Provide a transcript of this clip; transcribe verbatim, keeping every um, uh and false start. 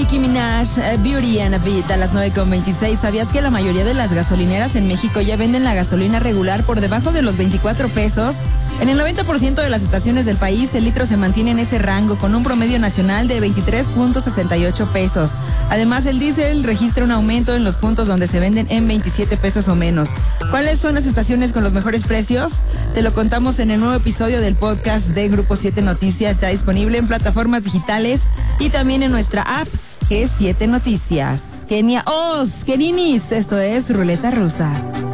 Nicki Minaj, uh, Beauty and a Beat a las nueve con veintiséis. ¿Sabías que la mayoría de las gasolineras en México ya venden la gasolina regular por debajo de los veinticuatro pesos? En el noventa por ciento de las estaciones del país, el litro se mantiene en ese rango, con un promedio nacional de veintitrés punto sesenta y ocho pesos. Además, el diésel registra un aumento en los puntos donde se venden en veintisiete pesos o menos. ¿Cuáles son las estaciones con los mejores precios? Te lo contamos en el nuevo episodio del podcast de Grupo siete Noticias, ya disponible en plataformas digitales y también en nuestra app, que es siete Noticias. Kenia Oz, Keninis, esto es Ruleta Rusa.